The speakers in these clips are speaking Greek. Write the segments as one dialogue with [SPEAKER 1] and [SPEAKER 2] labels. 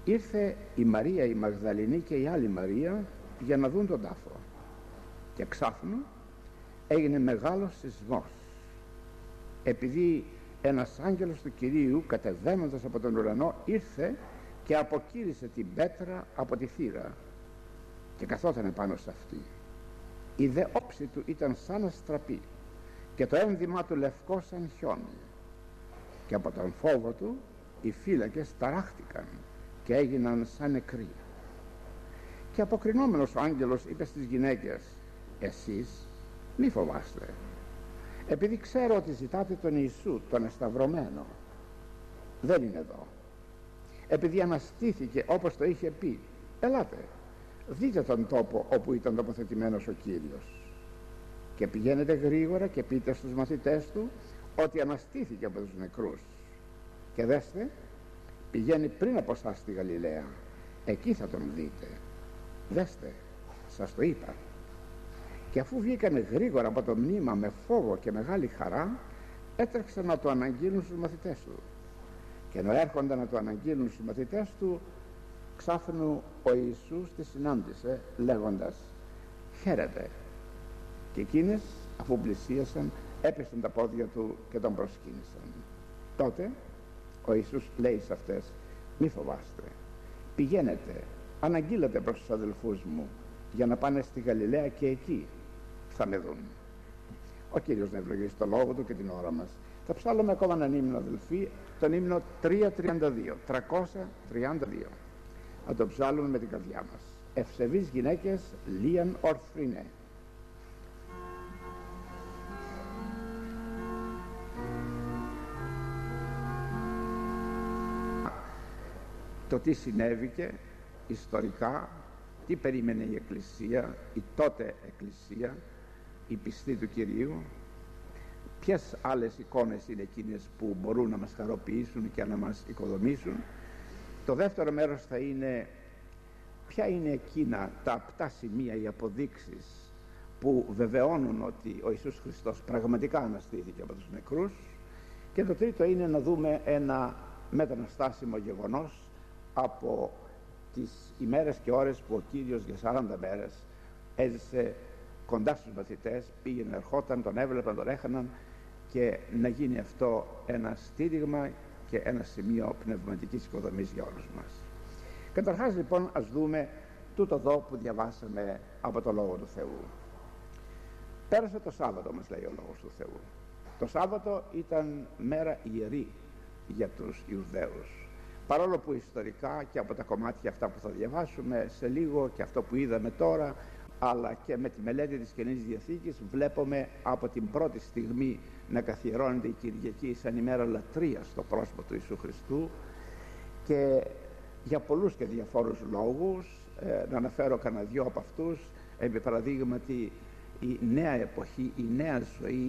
[SPEAKER 1] ήρθε η Μαρία η Μαγδαληνή και η άλλη Μαρία για να δουν τον τάφο, και ξάφνου έγινε μεγάλος σεισμός, επειδή ένας άγγελος του Κυρίου, κατεβαίνοντας από τον ουρανό, ήρθε και αποκύρισε την πέτρα από τη θύρα και καθόταν επάνω σε αυτή. Η δε όψη του ήταν σαν αστραπή και το ένδυμά του λευκό σαν χιόνι, και από τον φόβο του οι φύλακες ταράχτηκαν και έγιναν σαν νεκροί. Και αποκρινόμενος ο άγγελος είπε στις γυναίκες: εσείς μη φοβάστε, επειδή ξέρω ότι ζητάτε τον Ιησού, τον εσταυρωμένο. Δεν είναι εδώ. Επειδή αναστήθηκε όπως το είχε πει, ελάτε, δείτε τον τόπο όπου ήταν τοποθετημένος ο Κύριος, και πηγαίνετε γρήγορα και πείτε στους μαθητές του ότι αναστήθηκε από τους νεκρούς, και δέστε, πηγαίνει πριν από εσάς στη Γαλιλαία, εκεί θα τον δείτε. Δέστε, σας το είπα. Και αφού βγήκανε γρήγορα από το μνήμα με φόβο και μεγάλη χαρά, έτρεξαν να το αναγγείλουν στους μαθητές του. Και ενώ έρχονταν να το αναγγείλουν στους μαθητές του, ξάφνου ο Ιησούς τη συνάντησε λέγοντας: χαίρετε. Και εκείνες, αφού πλησίασαν, έπεσαν τα πόδια του και τον προσκύνησαν. Τότε ο Ιησούς λέει σε αυτές: μη φοβάστε, πηγαίνετε, αναγγείλετε προς τους αδελφούς μου για να πάνε στη Γαλιλαία και εκεί θα με δουν. Ο Κύριος να ευλογήσει το λόγο του και την ώρα μας. Θα ψάλλουμε ακόμα έναν ύμνο, αδελφοί, τον ύμνο 332. Θα το ψάλλουμε με την καρδιά μας. Ευσεβείς γυναίκες λίαν ορθρίνε. Το τι συνέβηκε ιστορικά, τι περίμενε η Εκκλησία, η τότε Εκκλησία, η πιστή του Κυρίου, ποιες άλλες εικόνες είναι εκείνες που μπορούν να μας χαροποιήσουν και να μας οικοδομήσουν. Το δεύτερο μέρος θα είναι ποια είναι εκείνα τα απτά σημεία, οι αποδείξεις που βεβαιώνουν ότι ο Ιησούς Χριστός πραγματικά αναστήθηκε από τους νεκρούς. Και το τρίτο είναι να δούμε ένα μεταναστάσιμο γεγονός από τις ημέρες και ώρες που ο Κύριος για 40 μέρες έζησε κοντά στους μαθητές, πήγαινε, ερχόταν, τον έβλεπαν, τον έχαναν, και να γίνει αυτό ένα στήριγμα και ένα σημείο πνευματικής οικοδομής για όλους μας. Καταρχάς λοιπόν ας δούμε τούτο εδώ που διαβάσαμε από το Λόγο του Θεού. Πέρασε το Σάββατο, μας λέει ο Λόγος του Θεού. Το Σάββατο ήταν μέρα ιερή για τους Ιουδαίους, παρόλο που ιστορικά και από τα κομμάτια αυτά που θα διαβάσουμε σε λίγο και αυτό που είδαμε τώρα, αλλά και με τη μελέτη της Καινής Διαθήκης, βλέπουμε από την πρώτη στιγμή να καθιερώνεται η Κυριακή σαν ημέρα λατρείας στο πρόσωπο του Ιησού Χριστού, και για πολλούς και διαφόρους λόγους. Να αναφέρω κανένα δυο από αυτούς. Επί παραδείγματι, η νέα εποχή, η νέα ζωή,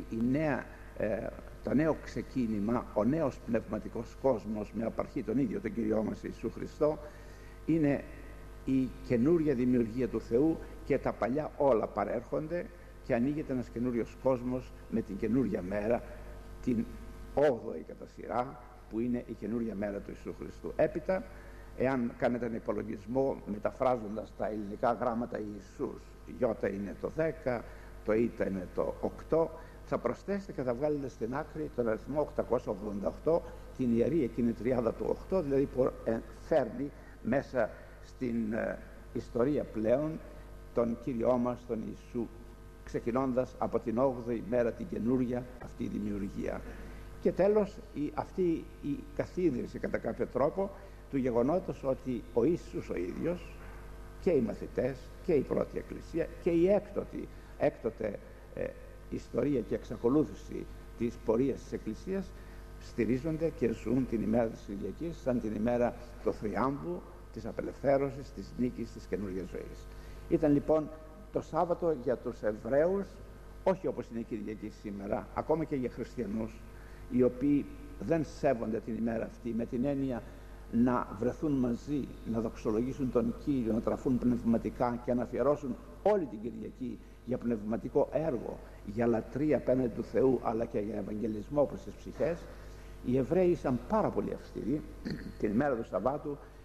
[SPEAKER 1] το νέο ξεκίνημα, ο νέος πνευματικός κόσμος με απαρχή τον ίδιο τον Κυριό μας Ιησού Χριστό, είναι η καινούρια δημιουργία του Θεού, και τα παλιά όλα παρέρχονται και ανοίγεται ένας καινούριος κόσμος με την καινούρια μέρα, την 8η κατά σειρά, που είναι η καινούρια μέρα του Ιησού Χριστού. Έπειτα, εάν κάνετε έναν υπολογισμό μεταφράζοντας τα ελληνικά γράμματα Ιησούς, Ιώτα είναι το 10, το Ήτα είναι το 8, θα προσθέσετε και θα βγάλετε στην άκρη τον αριθμό 888, την ιερή εκείνη τριάδα του 8, δηλαδή που φέρνει μέσα στην ιστορία πλέον τον Κύριό μας τον Ιησού, ξεκινώντας από την 8η μέρα την καινούρια αυτή η δημιουργία. Και τέλος αυτή η καθίδρυση κατά κάποιο τρόπο του γεγονότος ότι ο Ιησούς ο ίδιος και οι μαθητές και η πρώτη Εκκλησία και η έκτοτε ιστορία και εξακολούθηση της πορείας της Εκκλησίας στηρίζονται και ζουν την ημέρα της Κυριακής σαν την ημέρα του θριάμβου, της απελευθέρωσης, της νίκης, της καινούργιας ζωής. Ήταν λοιπόν το Σάββατο για τους Εβραίους, όχι όπως είναι η Κυριακή σήμερα, ακόμα και για χριστιανούς οι οποίοι δεν σέβονται την ημέρα αυτή με την έννοια να βρεθούν μαζί, να δοξολογήσουν τον Κύριο, να τραφούν πνευματικά και να αφιερώσουν όλη την Κυριακή για πνευματικό έργο, για λατρεία απέναντι του Θεού, αλλά και για ευαγγελισμό προς τις ψυχές. Οι Εβραίοι ήσαν πάρα πολύ αυστηροί την ημέρα του Σαββάτου